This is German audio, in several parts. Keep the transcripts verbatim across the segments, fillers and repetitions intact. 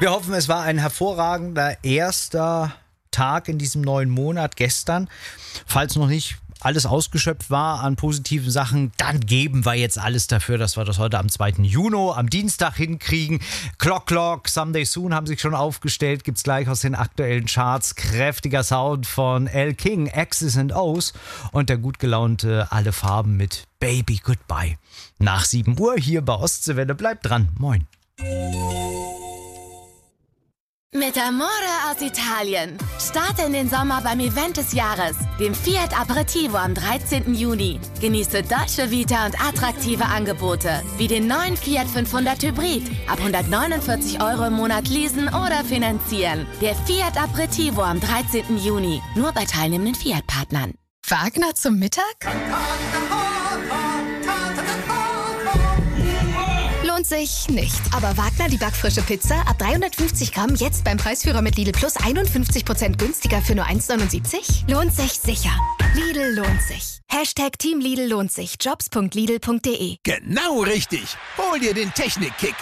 Wir hoffen, es war ein hervorragender erster Tag in diesem neuen Monat gestern. Falls noch nicht alles ausgeschöpft war an positiven Sachen, dann geben wir jetzt alles dafür, dass wir das heute am zweiten Juni, am Dienstag hinkriegen. Clock Clock, Someday Soon haben sich schon aufgestellt, gibt's gleich aus den aktuellen Charts. Kräftiger Sound von Elle King, X's and O's und der gut gelaunte Alle Farben mit Baby Goodbye. Nach sieben Uhr hier bei Ostseewelle, bleibt dran, moin. Mit Amore aus Italien. Starte in den Sommer beim Event des Jahres, dem Fiat Aperitivo am dreizehnten Juni. Genieße Dolce Vita und attraktive Angebote, wie den neuen Fiat fünfhundert Hybrid. Ab hundertneunundvierzig Euro im Monat leasen oder finanzieren. Der Fiat Aperitivo am dreizehnten Juni. Nur bei teilnehmenden Fiat-Partnern. Wagner zum Mittag? Lohnt sich nicht. Aber Wagner, die backfrische Pizza, ab dreihundertfünfzig Gramm, jetzt beim Preisführer mit Lidl Plus einundfünfzig Prozent günstiger für nur eins neunundsiebzig? Lohnt sich sicher. Lidl lohnt sich. Hashtag Team Lidl lohnt sich. jobs punkt lidl punkt de. Genau richtig. Hol dir den Technikkick.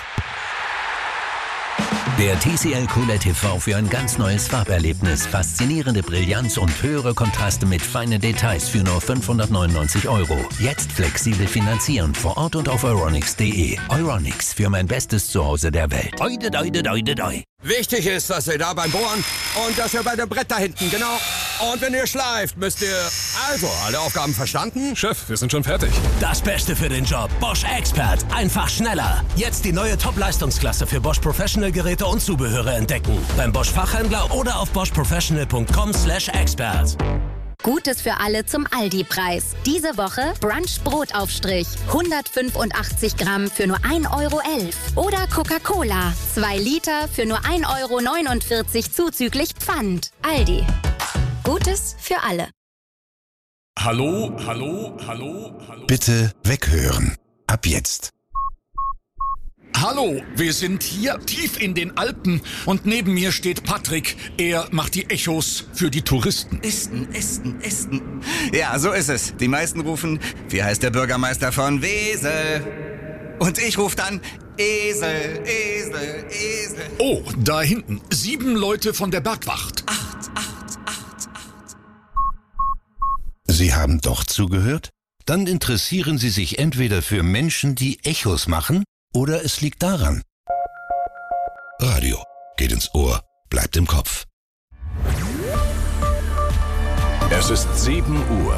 Der T C L Q L E D T V für ein ganz neues Farberlebnis, faszinierende Brillanz und höhere Kontraste mit feinen Details für nur fünfhundertneunundneunzig Euro. Jetzt flexibel finanzieren vor Ort und auf euronics punkt de. Euronics, für mein bestes Zuhause der Welt. Oide, oide, oide, oide. Wichtig ist, dass ihr da beim Bohren und dass ihr bei dem Brett da hinten, genau. Und wenn ihr schleift, müsst ihr... Also, alle Aufgaben verstanden? Chef, wir sind schon fertig. Das Beste für den Job. Bosch Expert. Einfach schneller. Jetzt die neue Top-Leistungsklasse für Bosch Professional Geräte und Zubehöre entdecken. Beim Bosch Fachhändler oder auf bosch professional punkt com slash expert. Gutes für alle zum Aldi-Preis. Diese Woche Brunch Brotaufstrich. hundertfünfundachtzig Gramm für nur ein Euro elf. Oder Coca-Cola. zwei Liter für nur ein Euro neunundvierzig zuzüglich Pfand. Aldi. Gutes für alle. Hallo, hallo, hallo, hallo. Bitte weghören. Ab jetzt. Hallo, wir sind hier tief in den Alpen und neben mir steht Patrick. Er macht die Echos für die Touristen. Esten, Esten, Esten. Ja, so ist es. Die meisten rufen, wie heißt der Bürgermeister von Wesel? Und ich rufe dann, Esel, Esel, Esel. Oh, da hinten, sieben Leute von der Bergwacht. Acht, acht, acht, acht. Sie haben doch zugehört? Dann interessieren Sie sich entweder für Menschen, die Echos machen, oder es liegt daran. Radio geht ins Ohr, bleibt im Kopf. Es ist sieben Uhr.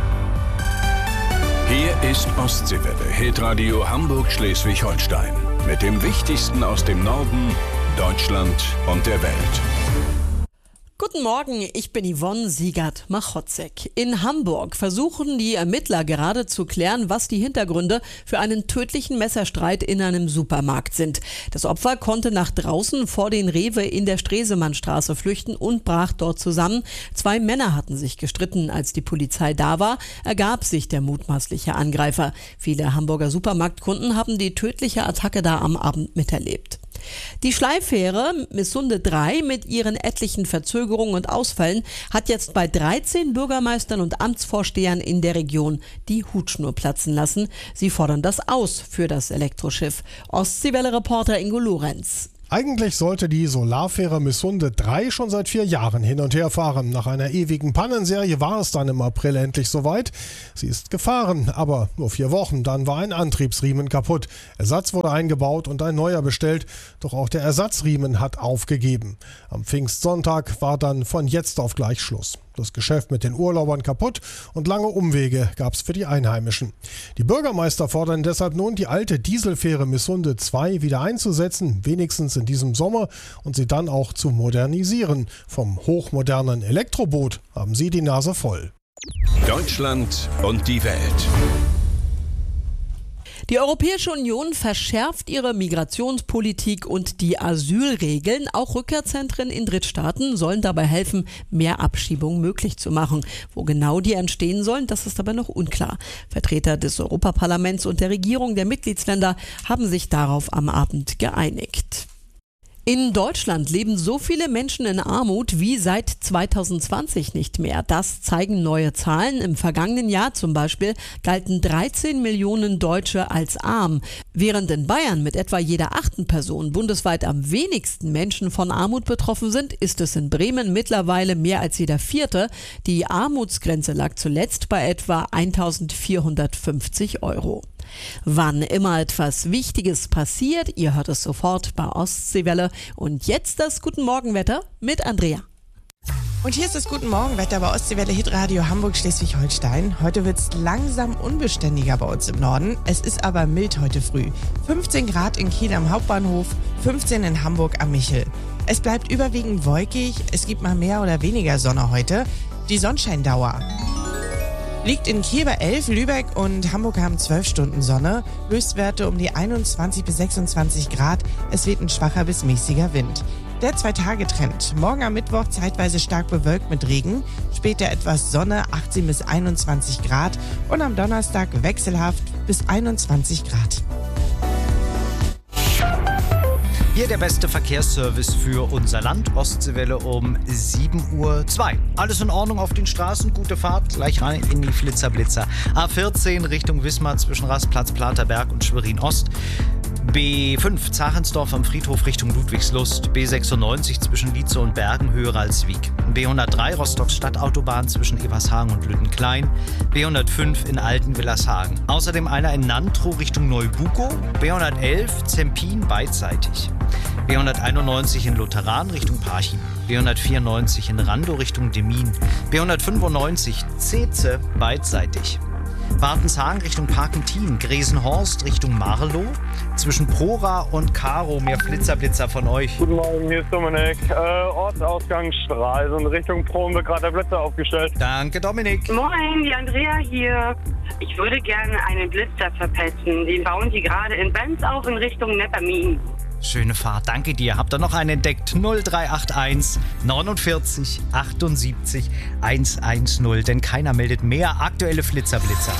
Hier ist Ostseewelle, Hitradio Hamburg-Schleswig-Holstein. Mit dem Wichtigsten aus dem Norden, Deutschland und der Welt. Guten Morgen, ich bin Yvonne Siegert-Machotzek. In Hamburg versuchen die Ermittler gerade zu klären, was die Hintergründe für einen tödlichen Messerstreit in einem Supermarkt sind. Das Opfer konnte nach draußen vor den Rewe in der Stresemannstraße flüchten und brach dort zusammen. Zwei Männer hatten sich gestritten. Als die Polizei da war, ergab sich der mutmaßliche Angreifer. Viele Hamburger Supermarktkunden haben die tödliche Attacke da am Abend miterlebt. Die Schleifähre Missunde drei mit ihren etlichen Verzögerungen und Ausfällen hat jetzt bei dreizehn Bürgermeistern und Amtsvorstehern in der Region die Hutschnur platzen lassen. Sie fordern das aus für das Elektroschiff. Ostseewelle-Reporter Ingo Lorenz. Eigentlich sollte die Solarfähre Missunde drei schon seit vier Jahren hin und her fahren. Nach einer ewigen Pannenserie war es dann im April endlich soweit. Sie ist gefahren, aber nur vier Wochen. Dann war ein Antriebsriemen kaputt. Ersatz wurde eingebaut und ein neuer bestellt. Doch auch der Ersatzriemen hat aufgegeben. Am Pfingstsonntag war dann von jetzt auf gleich Schluss. Das Geschäft mit den Urlaubern kaputt und lange Umwege gab es für die Einheimischen. Die Bürgermeister fordern deshalb nun, die alte Dieselfähre Missunde zwei wieder einzusetzen, wenigstens in diesem Sommer, und sie dann auch zu modernisieren. Vom hochmodernen Elektroboot haben sie die Nase voll. Deutschland und die Welt. Die Europäische Union verschärft ihre Migrationspolitik und die Asylregeln. Auch Rückkehrzentren in Drittstaaten sollen dabei helfen, mehr Abschiebungen möglich zu machen. Wo genau die entstehen sollen, das ist aber noch unklar. Vertreter des Europaparlaments und der Regierung der Mitgliedsländer haben sich darauf am Abend geeinigt. In Deutschland leben so viele Menschen in Armut wie seit zweitausendzwanzig nicht mehr. Das zeigen neue Zahlen. Im vergangenen Jahr zum Beispiel galten dreizehn Millionen Deutsche als arm. Während in Bayern mit etwa jeder achten Person bundesweit am wenigsten Menschen von Armut betroffen sind, ist es in Bremen mittlerweile mehr als jeder vierte. Die Armutsgrenze lag zuletzt bei etwa eintausendvierhundertfünfzig Euro. Wann immer etwas Wichtiges passiert, ihr hört es sofort bei Ostseewelle. Und jetzt das Guten Morgenwetter mit Andrea. Und hier ist das Guten Morgenwetter bei Ostseewelle Hitradio Hamburg Schleswig-Holstein. Heute wird es langsam unbeständiger bei uns im Norden. Es ist aber mild heute früh. fünfzehn Grad in Kiel am Hauptbahnhof, fünfzehn in Hamburg am Michel. Es bleibt überwiegend wolkig, es gibt mal mehr oder weniger Sonne heute. Die Sonnenscheindauer liegt in Kiel bei elf, Lübeck und Hamburg haben zwölf Stunden Sonne. Höchstwerte um die einundzwanzig bis sechsundzwanzig Grad. Es weht ein schwacher bis mäßiger Wind. Der Zwei-Tage-Trend. Morgen am Mittwoch zeitweise stark bewölkt mit Regen. Später etwas Sonne, achtzehn bis einundzwanzig Grad. Und am Donnerstag wechselhaft bis einundzwanzig Grad. Hier der beste Verkehrsservice für unser Land. Ostseewelle um sieben Uhr zwei. Alles in Ordnung auf den Straßen, gute Fahrt, gleich rein in die Flitzerblitzer. A vierzehn Richtung Wismar zwischen Rastplatz, Platerberg und Schwerin Ost. B fünf Zachensdorf am Friedhof Richtung Ludwigslust. B sechsundneunzig zwischen Lietze und Bergen höher als Wieg. B hundertdrei Rostocks Stadtautobahn zwischen Ebershagen und Lüttenklein. B hundertfünf in Alten-Willershagen. Außerdem einer in Nantrow Richtung Neubuko. B hundertelf Zempin beidseitig. B hunderteinundneunzig in Lutheran Richtung Parchim. B hundertvierundneunzig in Randow Richtung Demmin. B hundertfünfundneunzig Zeze beidseitig. Wartenshagen Richtung Parkentin, Gresenhorst Richtung Marlow, zwischen Prora und Karo, mehr Flitzerblitzer von euch. Guten Morgen, hier ist Dominik. Äh, Ortsausgang Stralsund Richtung Prom wird gerade der Blitzer aufgestellt. Danke, Dominik. Moin, die Andrea hier. Ich würde gerne einen Blitzer verpetzen. Den bauen die gerade in Benz auf in Richtung Neppermin. Schöne Fahrt, danke dir. Habt ihr noch einen entdeckt? null drei acht eins neunundvierzig achtundsiebzig hundertzehn, denn keiner meldet mehr aktuelle Flitzerblitzer.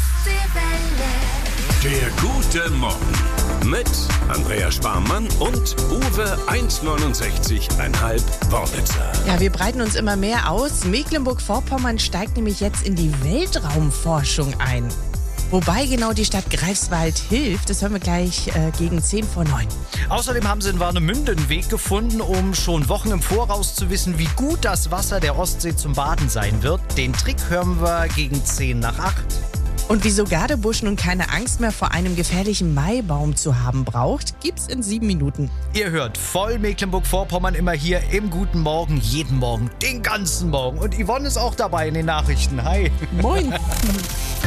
Der gute Morgen mit Andrea Sparmann und Uwe hundertneunundsechzig Komma fünf Worbitzer. Ja, wir breiten uns immer mehr aus. Mecklenburg-Vorpommern steigt nämlich jetzt in die Weltraumforschung ein. Wobei genau die Stadt Greifswald hilft, das hören wir gleich äh, gegen zehn vor neun. Außerdem haben sie in Warnemünde einen Weg gefunden, um schon Wochen im Voraus zu wissen, wie gut das Wasser der Ostsee zum Baden sein wird. Den Trick hören wir gegen zehn nach acht. Und wieso Gardebusch nun keine Angst mehr vor einem gefährlichen Maibaum zu haben braucht, gibt's in sieben Minuten. Ihr hört voll Mecklenburg-Vorpommern immer hier im Guten Morgen, jeden Morgen, den ganzen Morgen. Und Yvonne ist auch dabei in den Nachrichten. Hi. Moin.